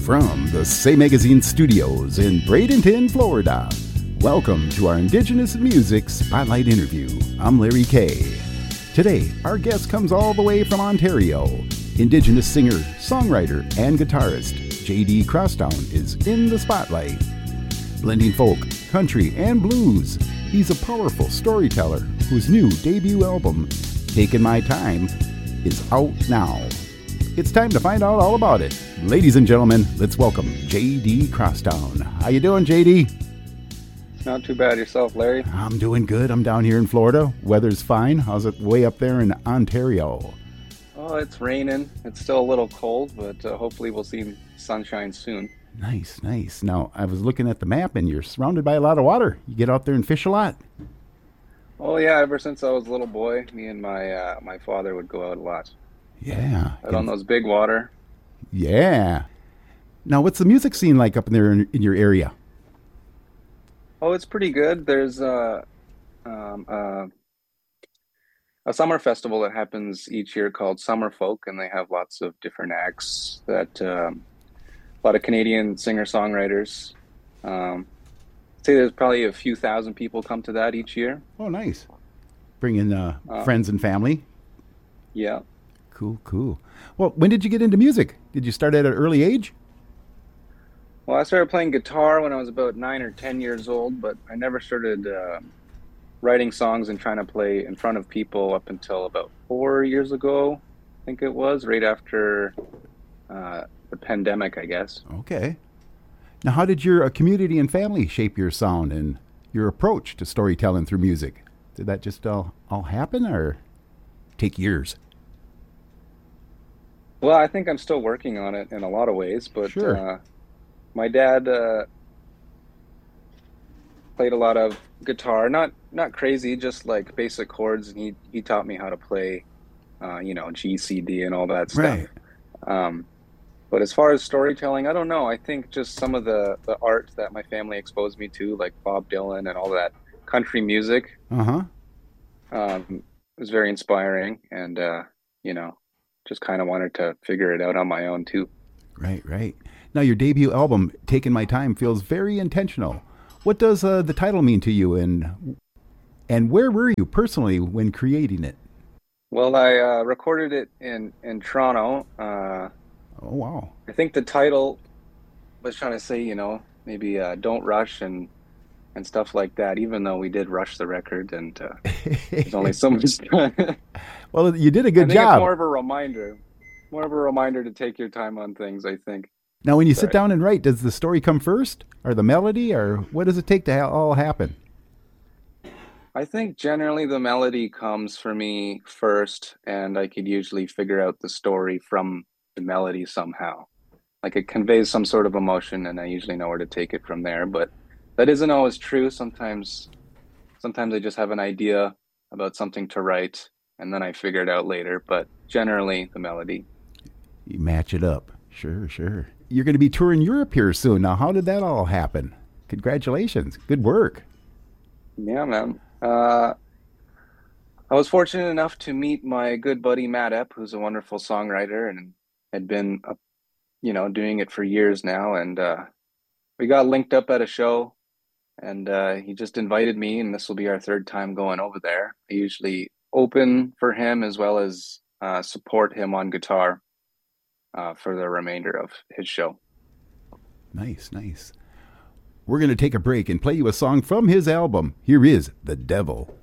From the Say Magazine studios in Bradenton, Florida, welcome to our Indigenous Music Spotlight interview. I'm Larry Kay. Today, our guest comes all the way from Ontario. Indigenous singer, songwriter, and guitarist J.D. Crosstown is in the spotlight. Blending folk, country, and blues, he's a powerful storyteller whose new debut album, Taking My Time, is out now. It's time to find out all about it. Ladies and gentlemen, let's welcome J.D. Crosstown. How you doing, J.D.? Not too bad yourself, Larry. I'm doing good. I'm down here in Florida. Weather's fine. How's it way up there in Ontario? Oh, it's raining. It's still a little cold, but hopefully we'll see sunshine soon. Nice, nice. Now, I was looking at the map, and you're surrounded by a lot of water. You get out there and fish a lot? Oh, yeah. Ever since I was a little boy, me and my father would go out a lot. Yeah. Out on those big water. Yeah. Now, what's the music scene like up in there in your area? Oh, it's pretty good. There's a summer festival that happens each year called Summer Folk, and they have lots of different acts that a lot of Canadian singer-songwriters. Say there's probably a few thousand people come to that each year. Oh, nice. Bring in friends and family. Yeah. Cool, cool. Well, when did you get into music? Did you start at an early age? Well, I started playing guitar when I was about 9 or 10 years old, but I never started writing songs and trying to play in front of people up until about 4 years ago, I think it was, right after the pandemic, I guess. Okay. Now, how did your community and family shape your sound and your approach to storytelling through music? Did that just all happen or take years? Well, I think I'm still working on it in a lot of ways, but Sure. my dad played a lot of guitar, not crazy, just like basic chords, and he taught me how to play, G, C, D, and all that stuff. Right. But as far as storytelling, I don't know. I think just some of the art that my family exposed me to, like Bob Dylan and all that country music, Uh-huh. was very inspiring, and just kind of wanted to figure it out on my own too. Right, right. Now, your debut album, Taking My Time, feels very intentional. What does the title mean to you, and where were you personally when creating it? Well, I recorded it in Toronto. Oh, wow. I think the title was trying to say, maybe don't rush and stuff like that, even though we did rush the record and there's only so much time. Well, you did a I good think it's job. more of a reminder to take your time on things, I think. Now, when you sit Sorry. down and write, does the story come first, or the melody, or what does it take to all happen? I think generally the melody comes for me first, and I could usually figure out the story from the melody somehow. Like it conveys some sort of emotion, and I usually know where to take it from there. But that isn't always true. Sometimes I just have an idea about something to write, and then I figure it out later. But generally, the melody. You match it up. Sure, sure. You're going to be touring Europe here soon. Now, how did that all happen? Congratulations. Good work. Yeah, man. I was fortunate enough to meet my good buddy Matt Epp, who's a wonderful songwriter and had been, doing it for years now. And we got linked up at a show, and he just invited me, and this will be our third time going over there. I usually open for him as well as support him on guitar for the remainder of his show. Nice, nice. We're going to take a break and play you a song from his album. Here is The Devil.